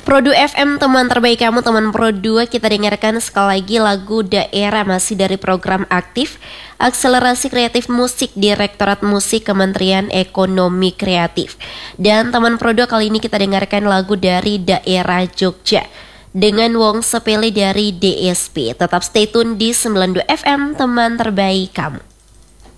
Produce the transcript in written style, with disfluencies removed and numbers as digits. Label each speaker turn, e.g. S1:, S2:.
S1: Produ FM, teman terbaik kamu, teman Produ. Kita dengarkan sekali lagi lagu Daerah, masih dari program aktif Akselerasi Kreatif Musik Direktorat Musik Kementerian Ekonomi Kreatif. Dan teman Produ, kali ini kita dengarkan lagu dari Daerah Jogja dengan Wong Sepele dari DSP. Tetap stay tune di 92 FM, teman terbaik kamu.